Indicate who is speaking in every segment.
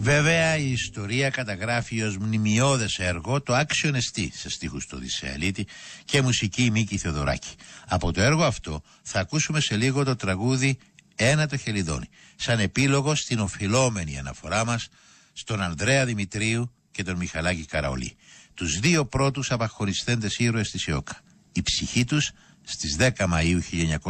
Speaker 1: Βέβαια η ιστορία καταγράφει ως μνημειώδες έργο το Άξιον Εστί σε στίχους του Οδυσσέα-Ελίτη και μουσική Μίκη Θεοδωράκη. Από το έργο αυτό θα ακούσουμε σε λίγο το τραγούδι «Ένα το χελιδόνι», σαν επίλογο στην οφειλόμενη αναφορά μας στον Ανδρέα Δημητρίου και τον Μιχαλάκη Καραολί, τους δύο πρώτους απαχωριστέντες ήρωες της ΕΟΚΑ. Η ψυχή τους στις 10 Μαΐου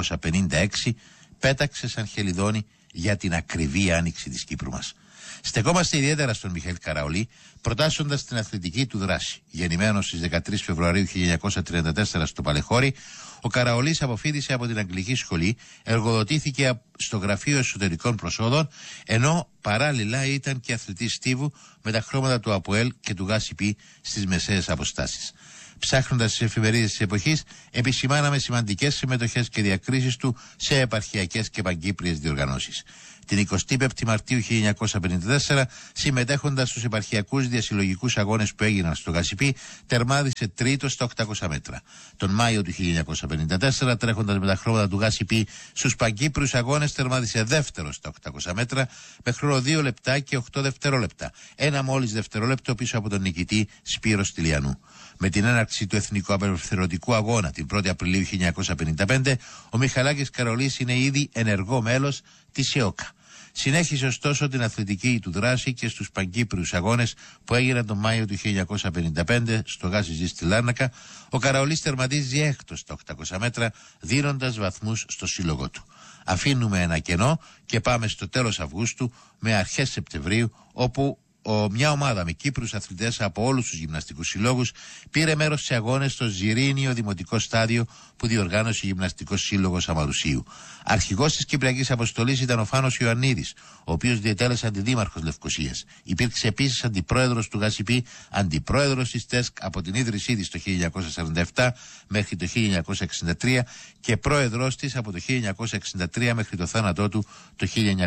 Speaker 1: 1956 πέταξε σαν χελιδόνι για την ακριβή άνοιξη της Κύπρου μας. Στεκόμαστε ιδιαίτερα στον Μιχαήλ Καραολί, προτάσσοντας την αθλητική του δράση. Γεννημένος στις 13 Φεβρουαρίου 1934 στο Παλαιχώρι, ο Καραολής αποφοίτησε από την Αγγλική Σχολή, εργοδοτήθηκε στο Γραφείο Εσωτερικών Προσόδων, ενώ παράλληλα ήταν και αθλητής στίβου με τα χρώματα του ΑΠΟΕΛ και του ΓΑΣΥΠΗ στις μεσαίες αποστάσεις. Ψάχνοντας τις εφημερίδες της εποχής, επισημάναμε σημαντικές συμμετοχές και διακρίσεις του σε επαρχιακές και παγκύπριες διοργανώσεις. Την 25η Μαρτίου 1954, συμμετέχοντας στους επαρχιακούς διασυλλογικούς αγώνες που έγιναν στο ΓΑΣΥΠΗ, τερμάδισε τρίτος στα 800 μέτρα. Τον Μάιο του 1954, τρέχοντας με τα χρώματα του ΓΑΣΥΠΗ στους παγκύπριους αγώνες, τερμάδισε δεύτερος στα 800 μέτρα με χρόνο 2 λεπτά και 8 δευτερόλεπτα. Ένα μόλις δευτερόλεπτο πίσω από τον νικητή Σπύρο Στυλιανού. Με την έναρξη του Εθνικού Απελευθερωτικού Αγώνα την 1η Απριλίου 1955, ο Μιχαλάκης Καραολής είναι ήδη ενεργό μέλος της ΕΟΚΑ. Συνέχισε ωστόσο την αθλητική του δράση και στους παγκύπριους αγώνες που έγιναν τον Μάιο του 1955 στο ΓΑΣΙΖ στη Λάρνακα. Ο Καραολής τερματίζει έκτος στα 800 μέτρα, δίνοντας βαθμούς στο σύλλογο του. Αφήνουμε ένα κενό και πάμε στο τέλος Αυγούστου με αρχές Σεπτεμβρίου, όπου μια ομάδα με Κύπρους αθλητές από όλους τους γυμναστικούς συλλόγους πήρε μέρος σε αγώνες στο Ζιρήνιο Δημοτικό Στάδιο που διοργάνωσε ο Γυμναστικός Σύλλογος Αμαρουσίου. Αρχηγός της Κυπριακής Αποστολής ήταν ο Φάνος Ιωαννίδης, ο οποίος διετέλεσε αντιδήμαρχος Λευκωσίας. Υπήρξε επίσης αντιπρόεδρος του ΓΑΣΥΠΗ, αντιπρόεδρος της ΤΕΣΚ από την ίδρυσή της το 1947 μέχρι το 1963 και πρόεδρος της από το 1963 μέχρι το θάνατό του το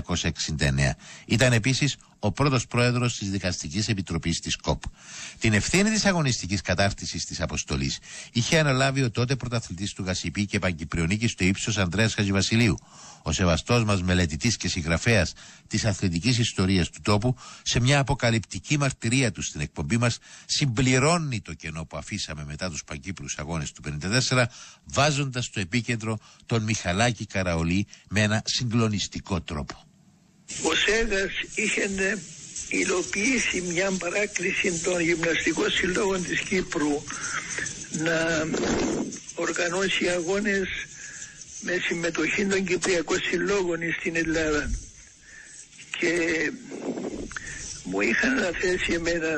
Speaker 1: 1969. Ήταν επίσης ο πρώτος πρόεδρος της Δικαστικής Επιτροπής της ΚΟΠ. Την ευθύνη της αγωνιστικής κατάρτισης της αποστολής είχε αναλάβει ο τότε πρωταθλητής του ΓΑΣΥΠΗ και παγκυπριονίκης στο ύψος Ανδρέας Χατζηβασιλείου. Ο σεβαστός μας μελετητής και συγγραφέας της αθλητικής ιστορίας του τόπου, σε μια αποκαλυπτική μαρτυρία του στην εκπομπή μας, συμπληρώνει το κενό που αφήσαμε μετά τους παγκύπριους αγώνες του 1954, βάζοντας στο επίκεντρο τον Μιχαλάκη Καραολί με ένα συγκλονιστικό τρόπο.
Speaker 2: Ο Σέγας είχε υλοποιήσει μια παράκληση των γυμναστικών συλλόγων της Κύπρου να οργανώσει αγώνες με συμμετοχή των Κυπριακών συλλόγων στην Ελλάδα, και μου είχαν αναθέσει εμένα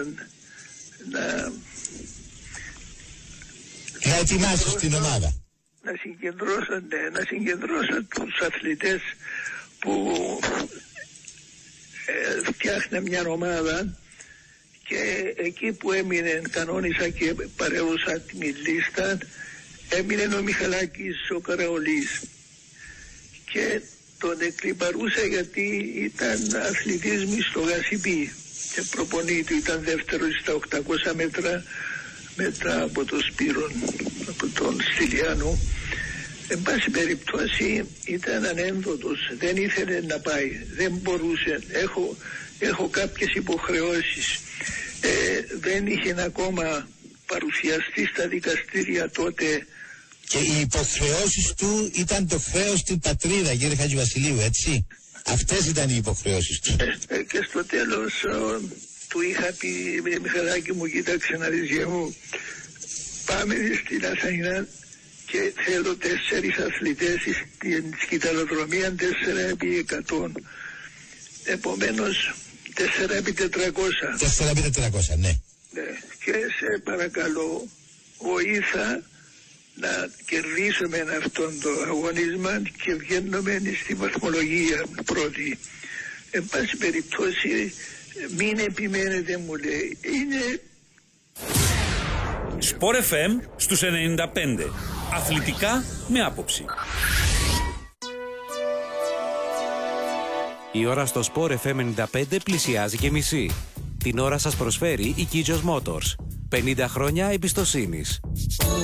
Speaker 2: να
Speaker 3: ετοιμάσεις την ομάδα,
Speaker 2: να συγκεντρώσω τους αθλητές που φτιάχνε μια ομάδα, και εκεί που έμεινε, κανόνισα και παρέδωσα την λίστα, έμεινε ο Μιχαλάκης ο Καραολής, και τον εκλιπαρούσα γιατί ήταν αθλητής μου στο ΓΑΣΥΠΗ και προπονητή, ήταν δεύτερος στα 800 μέτρα μετά από τον Σπύρο, από τον Στυλιανό. Εν πάση περιπτώσει ήταν ανένδοτος, δεν ήθελε να πάει, δεν μπορούσε, έχω κάποιες υποχρεώσεις, δεν είχε ακόμα παρουσιαστεί στα δικαστήρια τότε.
Speaker 3: Και οι υποχρεώσεις του ήταν το χρέος στην πατρίδα, κύριε Χατζηβασιλείου, έτσι? Αυτές ήταν οι υποχρεώσεις του.
Speaker 2: Και στο τέλος του είχα πει, Μιχαλάκη μου, κοίταξε να δεις, γε μου, πάμε στην Αθήνα και θέλω 4 αθλητές στην σκηταλοδρομία 4x100. Επομένως 4x400.
Speaker 3: 4x400, ναι.
Speaker 2: Και σε παρακαλώ, βοήθα να κερδίσουμε αυτόν το αγωνίσμα και βγαίνουμε στη βαθμολογία πρώτη. Εν πάση περιπτώσει, μην επιμένετε, μου λέει. Είναι
Speaker 4: Sport FM στους 95. Αθλητικά με άποψη.
Speaker 5: Η ώρα στο Sport FM 95 πλησιάζει και μισή. Την ώρα σας προσφέρει η Kijos Motors. 50 χρόνια εμπιστοσύνης.